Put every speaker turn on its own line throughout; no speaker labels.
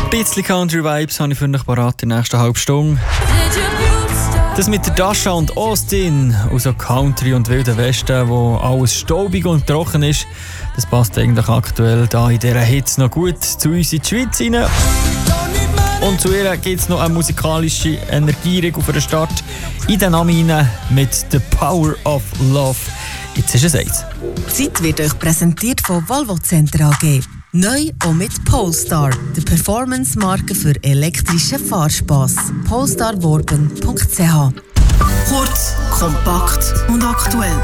Ein bisschen Country Vibes habe ich für euch parat in der nächsten halben Stunde. Das mit der Dasha und Austin aus so Country und Wilden Westen, wo alles staubig und trocken ist, das passt eigentlich aktuell da in dieser Hitze noch gut zu uns in die Schweiz rein. Und zu ihr gibt es noch eine musikalische Energieregel für den Start in den Namen rein mit «The Power of Love». Jetzt ist es eins.
Die Zeit wird euch präsentiert von Volvo Center AG. Neu auch mit Polestar, der Performance-Marke für elektrischen Fahrspass. polestarworben.ch. Kurz, kompakt und aktuell.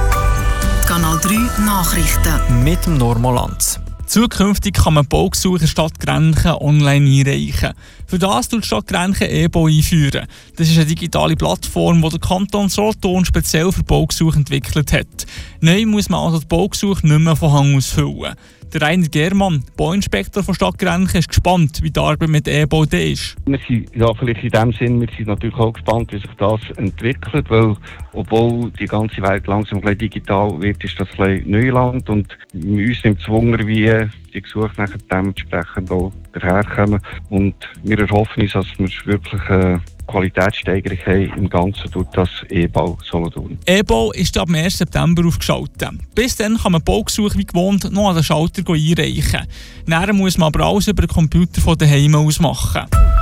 Kanal 3 Nachrichten.
Mit dem Normalanz.
Zukünftig kann man Baugesuche Stadt Grenchen online einreichen. Für das tut die Stadt Grenchen eBau einführen. Das ist eine digitale Plattform, die der Kanton Solothurn speziell für Baugesuche entwickelt hat. Neu muss man also die Baugesuche nicht mehr von Hand ausfüllen. Der Rainer Germann, Bauinspektor von Stadt Grenchen, ist gespannt, wie die Arbeit mit eBau ist.
Wir sind vielleicht in dem Sinn, wir sind natürlich auch gespannt, wie sich das entwickelt, weil obwohl die ganze Welt langsam digital wird, ist das Neuland und uns nimmt es Wunder, wie die Gesuche nachher dementsprechend auch daherkommen. Und wir erhoffen uns, dass wir wirklich Qualitätssteigerung haben im Ganzen durch das eBau Solothurn.
eBau ist ab 1. September aufgeschaltet. Bis dann kann man Baugesuche wie gewohnt noch an den Schalter einreichen. Dann muss man aber alles über den Computer von daheim aus machen.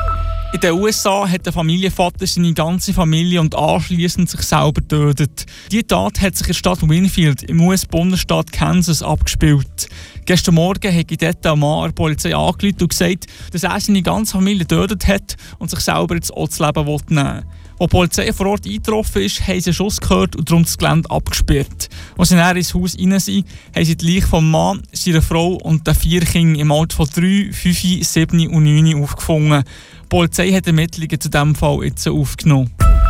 In den USA hat der Familienvater seine ganze Familie und anschliessend sich selber getötet. Diese Tat hat sich in der Stadt Winfield im US-Bundesstaat Kansas abgespielt. Gestern Morgen hat dort ein Mann der Polizei angerufen und gesagt, dass er seine ganze Familie getötet hat und sich selber jetzt auch das Leben nehmen will. Als die Polizei vor Ort eingetroffen ist, haben sie einen Schuss gehört und darum das Gelände abgesperrt. Als sie dann ins Haus rein sind, haben sie die Leiche vom Mann, seiner Frau und den 4 Kindern im Alter von 3, 5, 7 und 9 aufgefunden. Die Polizei hat Ermittlungen zu diesem Fall jetzt aufgenommen.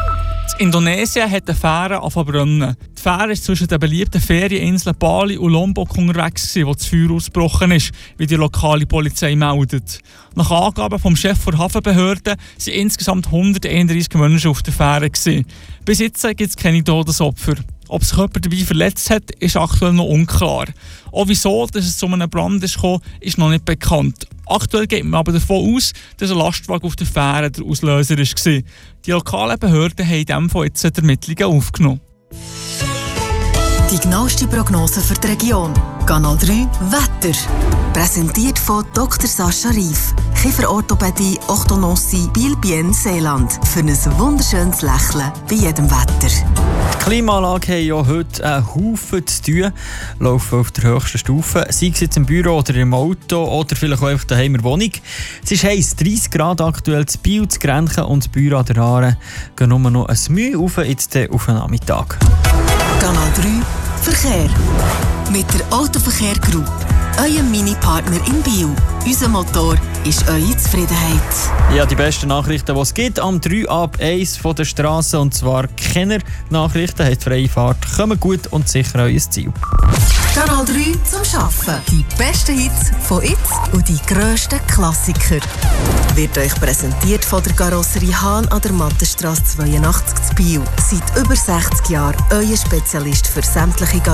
In Indonesien hat eine Fähre angefangen zu brennen. Die Fähre ist zwischen den beliebten Ferieninseln Bali und Lombok unterwegs, wo das Feuer ausgebrochen ist, wie die lokale Polizei meldet. Nach Angaben vom Chef der Hafenbehörde waren insgesamt 131 Menschen auf der Fähre. Bis jetzt gibt es keine Todesopfer. Ob sich jemand dabei verletzt hat, ist aktuell noch unklar. Auch wieso dass es zu einem Brand kam, ist noch nicht bekannt. Aktuell geht man aber davon aus, dass ein Lastwagen auf der Fähre der Auslöser war. Die lokalen Behörden haben in diesem Fall jetzt die Ermittlungen aufgenommen.
Die genaueste Prognose für die Region. Kanal 3 Wetter. Präsentiert von Dr. Sascha Rief. Kieferorthopädie, Orthodontie, Biel-Bienne, Seeland. Für ein wunderschönes Lächeln bei jedem Wetter.
Die Klimaanlage haben ja heute einen Haufen zu tun, laufen auf der höchsten Stufe, sei es jetzt im Büro oder im Auto oder vielleicht auch einfach daheim in der Wohnung. Es ist heiß, 30 Grad aktuell, zu Biel, zu Grenchen und das Büro an der Aare gehen nur noch ein Mühe auf, jetzt auf den Nachmittag.
Kanal 3 Verkehr. Mit der Autoverkehr Group. Euer Mini-Partner in Biel. Unser Motor ist eure Zufriedenheit.
Ja, die besten Nachrichten, die es gibt, am 3 ab 1 von der Straße, und zwar Kenner-Nachrichten, habt freie Fahrt, kommen gut und sicher an euer Ziel.
Kanal 3 zum Arbeiten. Die besten Hits von jetzt und die grössten Klassiker. Wird euch präsentiert von der Karosserie Hahn an der Mattenstrasse 82 zu Biel. Seit über 60 Jahren euer Spezialist für sämtliche